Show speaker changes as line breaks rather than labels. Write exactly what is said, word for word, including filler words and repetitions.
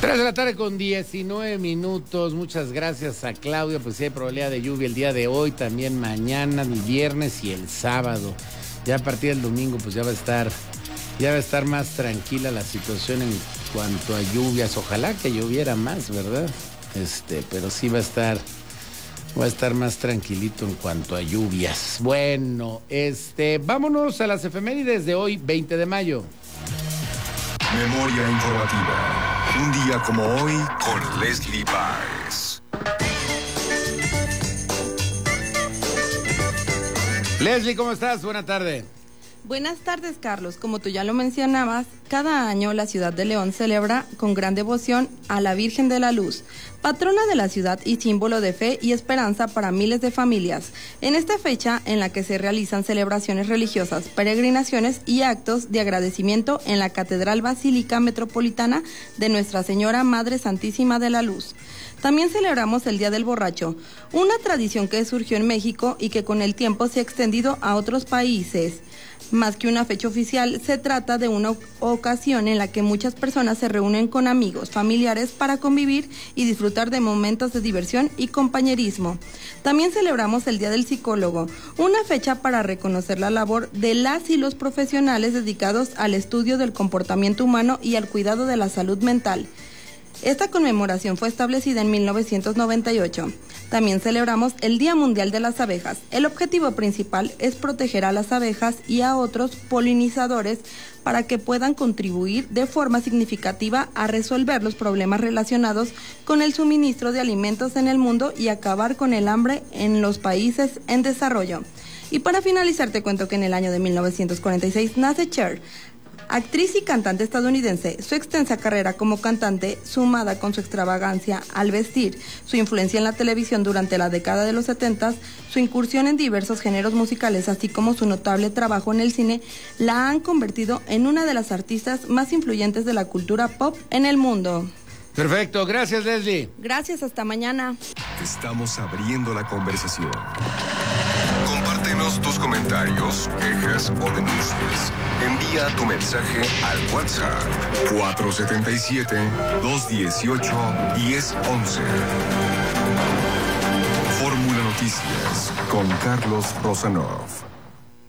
tres de la tarde con diecinueve minutos. Muchas gracias a Claudia. Pues sí hay probabilidad de lluvia el día de hoy, también mañana, el viernes y el sábado. Ya a partir del domingo pues ya va a estar, ya va a estar más tranquila la situación en cuanto a lluvias. Ojalá que lloviera más, ¿verdad? Este, pero sí va a estar, va a estar más tranquilito en cuanto a lluvias. Bueno, este, vámonos a las efemérides de hoy, veinte de mayo.
Memoria informativa. Un día como hoy con Leslie Baez.
Leslie, ¿cómo estás? Buena tarde.
Buenas tardes, Carlos. Como tú ya lo mencionabas, cada año la ciudad de León celebra con gran devoción a la Virgen de la Luz, patrona de la ciudad y símbolo de fe y esperanza para miles de familias. En esta fecha en la que se realizan celebraciones religiosas, peregrinaciones y actos de agradecimiento en la Catedral Basílica Metropolitana de Nuestra Señora Madre Santísima de la Luz. También celebramos el Día del Borracho, una tradición que surgió en México y que con el tiempo se ha extendido a otros países. Más que una fecha oficial, se trata de una ocasión en la que muchas personas se reúnen con amigos, familiares para convivir y disfrutar de momentos de diversión y compañerismo. También celebramos el Día del Psicólogo, una fecha para reconocer la labor de las y los profesionales dedicados al estudio del comportamiento humano y al cuidado de la salud mental. Esta conmemoración fue establecida en mil novecientos noventa y ocho. También celebramos el Día Mundial de las Abejas. El objetivo principal es proteger a las abejas y a otros polinizadores para que puedan contribuir de forma significativa a resolver los problemas relacionados con el suministro de alimentos en el mundo y acabar con el hambre en los países en desarrollo. Y para finalizar te cuento que en el año de mil novecientos cuarenta y seis nace Cher, actriz y cantante estadounidense. Su extensa carrera como cantante, sumada con su extravagancia al vestir, su influencia en la televisión durante la década de los setenta, su incursión en diversos géneros musicales, así como su notable trabajo en el cine, la han convertido en una de las artistas más influyentes de la cultura pop en el mundo.
Perfecto, gracias Leslie.
Gracias, hasta mañana.
Estamos abriendo la conversación. Compártenos tus comentarios, quejas o denuncias. Envía tu mensaje al WhatsApp cuatro siete siete, dos uno ocho, uno cero uno uno. Fórmula Noticias con Carlos Rosanov.